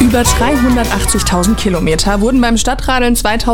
Über 380.000 Kilometer wurden beim Stadtradeln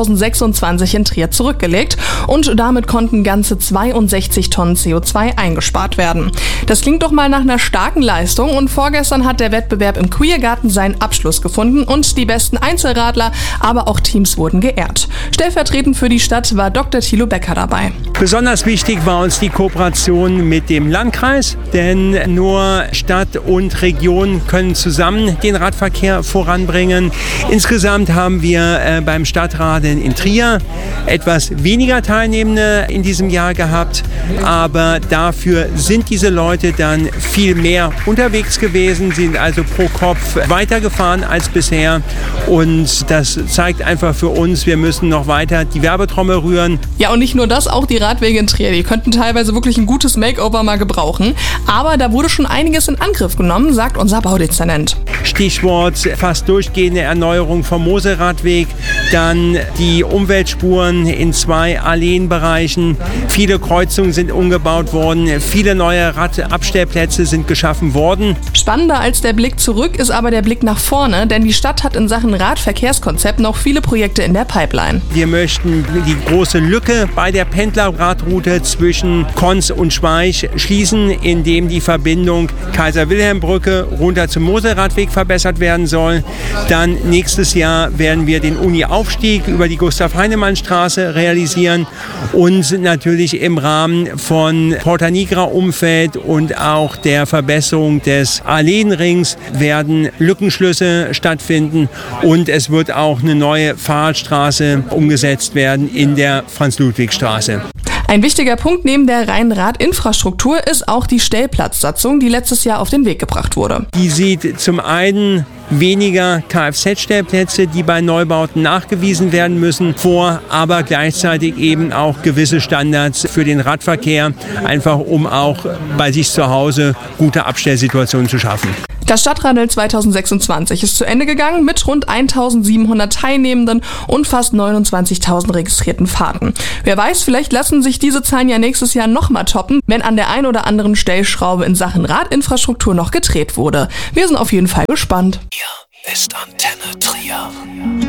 2026 in Trier zurückgelegt und damit konnten ganze 62 Tonnen CO2 eingespart werden. Das klingt doch mal nach einer starken Leistung und vorgestern hat der Wettbewerb im Queergarten seinen Abschluss gefunden und die besten Einzelradler, aber auch Teams wurden geehrt. Stellvertretend für die Stadt war Dr. Thilo Becker dabei. Besonders wichtig war uns die Kooperation mit dem Landkreis, denn nur Stadt und Region können zusammen den Radverkehr voranbringen. Insgesamt haben wir beim Stadtradeln in Trier etwas weniger Teilnehmende in diesem Jahr gehabt, aber dafür sind diese Leute dann viel mehr unterwegs gewesen, sind also pro Kopf weitergefahren als bisher und das zeigt einfach für uns, wir müssen noch weiter die Werbetrommel rühren. Ja, und nicht nur das, auch die Radwege in Trier, die könnten teilweise wirklich ein gutes Makeover mal gebrauchen, aber da wurde schon einiges in Angriff genommen, sagt unser Baudezernent. Stichwort fast durchgehende Erneuerung vom Moselradweg, dann die Umweltspuren in 2 Alleenbereichen. Viele Kreuzungen sind umgebaut worden, viele neue Radabstellplätze sind geschaffen worden. Spannender als der Blick zurück ist aber der Blick nach vorne, denn die Stadt hat in Sachen Radverkehrskonzept noch viele Projekte in der Pipeline. Wir möchten die große Lücke bei der Pendlerradroute zwischen Konz und Schweich schließen, indem die Verbindung Kaiser-Wilhelm-Brücke runter zum Moselradweg verbessert werden soll. Dann nächstes Jahr werden wir den Uni-Aufstieg über die Gustav-Heinemann-Straße realisieren und natürlich im Rahmen von Porta Nigra-Umfeld und auch der Verbesserung des Alleenrings werden Lückenschlüsse stattfinden und es wird auch eine neue Fahrradstraße umgesetzt werden in der Franz-Ludwig-Straße. Ein wichtiger Punkt neben der reinen Radinfrastruktur ist auch die Stellplatzsatzung, die letztes Jahr auf den Weg gebracht wurde. Die sieht zum einen weniger Kfz-Stellplätze, die bei Neubauten nachgewiesen werden müssen, vor, aber gleichzeitig eben auch gewisse Standards für den Radverkehr, einfach um auch bei sich zu Hause gute Abstellsituationen zu schaffen. Das Stadtradeln 2026 ist zu Ende gegangen mit rund 1.700 Teilnehmenden und fast 29.000 registrierten Fahrten. Wer weiß, vielleicht lassen sich diese Zahlen ja nächstes Jahr nochmal toppen, wenn an der ein oder anderen Stellschraube in Sachen Radinfrastruktur noch gedreht wurde. Wir sind auf jeden Fall gespannt. Hier ist Antenne Trier.